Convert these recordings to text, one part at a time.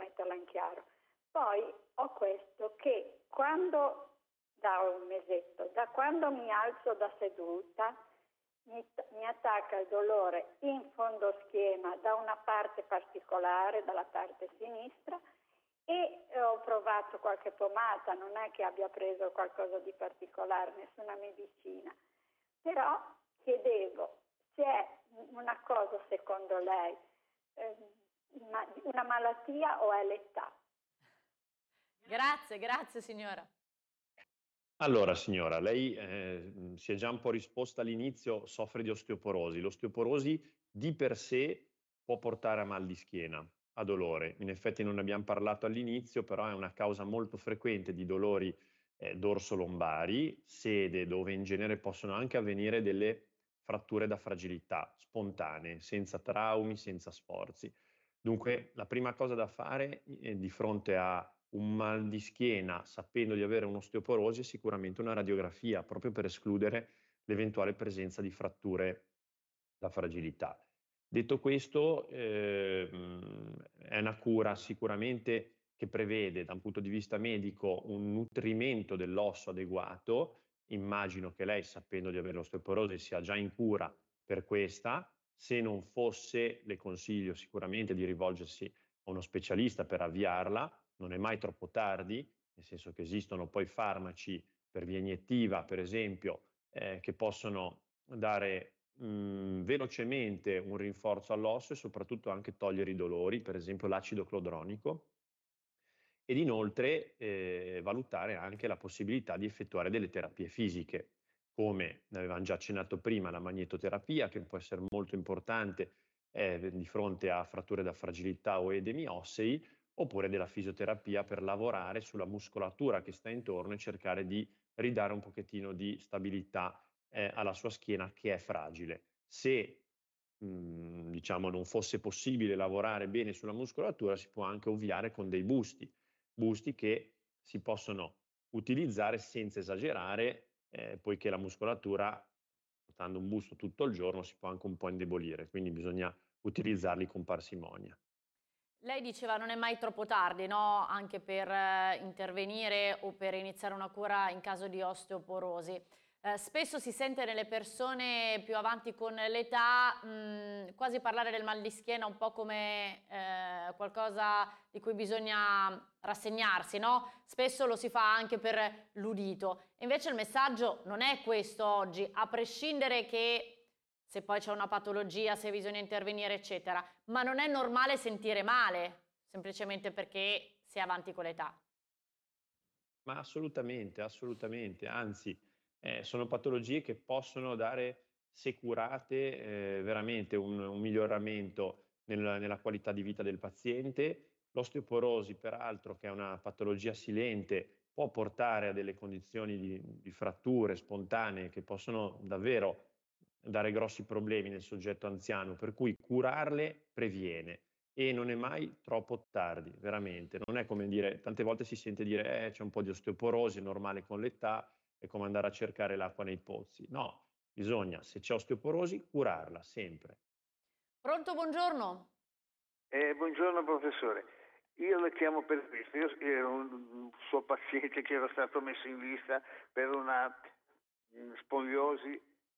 metterla in chiaro. Poi ho questo che da un mesetto, da quando mi alzo da seduta, mi attacca il dolore in fondo schiena da una parte particolare, dalla parte sinistra, e ho provato qualche pomata, non è che abbia preso qualcosa di particolare, nessuna medicina, però chiedevo se è una cosa, secondo lei, una malattia o è l'età. Grazie signora. Allora signora, lei si è già un po' risposta all'inizio, soffre di osteoporosi. L'osteoporosi di per sé può portare a mal di schiena, a dolore. In effetti non ne abbiamo parlato all'inizio, però è una causa molto frequente di dolori dorso-lombari, sede dove in genere possono anche avvenire delle fratture da fragilità spontanee, senza traumi, senza sforzi. Dunque, la prima cosa da fare di fronte a un mal di schiena, sapendo di avere un'osteoporosi, è sicuramente una radiografia, proprio per escludere l'eventuale presenza di fratture da fragilità. Detto questo, è una cura sicuramente che prevede, da un punto di vista medico, un nutrimento dell'osso adeguato. Immagino che lei, sapendo di avere l'osteoporosi, sia già in cura per questa. Se non fosse, le consiglio sicuramente di rivolgersi a uno specialista per avviarla. Non è mai troppo tardi, nel senso che esistono poi farmaci per via iniettiva, per esempio, che possono dare velocemente un rinforzo all'osso e soprattutto anche togliere i dolori, per esempio l'acido cloronico, ed inoltre valutare anche la possibilità di effettuare delle terapie fisiche, come ne avevamo già accennato prima, la magnetoterapia, che può essere molto importante di fronte a fratture da fragilità o edemi ossei, oppure della fisioterapia per lavorare sulla muscolatura che sta intorno e cercare di ridare un pochettino di stabilità alla sua schiena, che è fragile. Se diciamo non fosse possibile lavorare bene sulla muscolatura, si può anche ovviare con dei busti che si possono utilizzare senza esagerare, poiché la muscolatura, portando un busto tutto il giorno, si può anche un po' indebolire, quindi bisogna utilizzarli con parsimonia. Lei diceva non è mai troppo tardi, no? Anche per intervenire o per iniziare una cura in caso di osteoporosi. Spesso si sente nelle persone più avanti con l'età quasi parlare del mal di schiena un po' come qualcosa di cui bisogna rassegnarsi, no? Spesso lo si fa anche per l'udito. Invece il messaggio non è questo oggi, a prescindere che se poi c'è una patologia, se bisogna intervenire, eccetera. Ma non è normale sentire male, semplicemente perché si è avanti con l'età. Ma assolutamente, assolutamente, anzi, sono patologie che possono dare, se curate, veramente un miglioramento nella qualità di vita del paziente. L'osteoporosi, peraltro, che è una patologia silente, può portare a delle condizioni di fratture spontanee che possono davvero dare grossi problemi nel soggetto anziano, per cui curarle previene. E non è mai troppo tardi, veramente. Non è come dire, tante volte si sente dire c'è un po' di osteoporosi, è normale con l'età, è come andare a cercare l'acqua nei pozzi. No, bisogna, se c'è osteoporosi, curarla sempre. Pronto, buongiorno. Buongiorno professore, io le chiamo per questo, io ero un suo paziente che era stato messo in lista per una sponiosi,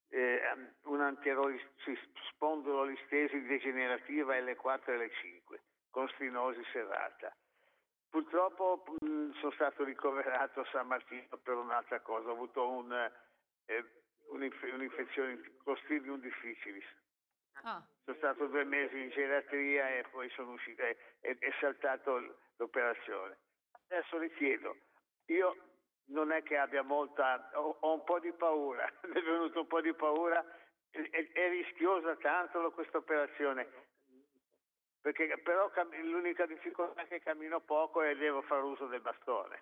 spondylolistesi degenerativa L4 e L5 con stenosi serrata. Purtroppo sono stato ricoverato a San Martino per un'altra cosa, ho avuto un'infezione Clostridium difficilis. Sono stato 2 mesi in geriatria e poi sono uscito, è saltato l'operazione. Adesso le chiedo, io non è che abbia ho un po' di paura, mi è venuto un po' di paura, è rischiosa tanto questa operazione, perché però l'unica difficoltà è che cammino poco e devo fare uso del bastone.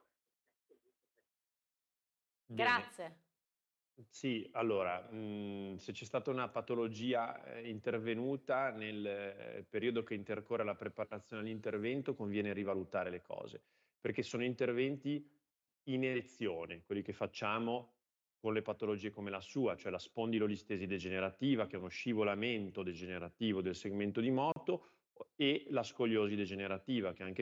Grazie. Sì, allora, se c'è stata una patologia intervenuta nel periodo che intercorre la preparazione all'intervento, conviene rivalutare le cose, perché sono interventi in elezione, quelli che facciamo con le patologie come la sua, cioè la spondylolistesi degenerativa, che è uno scivolamento degenerativo del segmento di moto, e la scoliosi degenerativa, che anche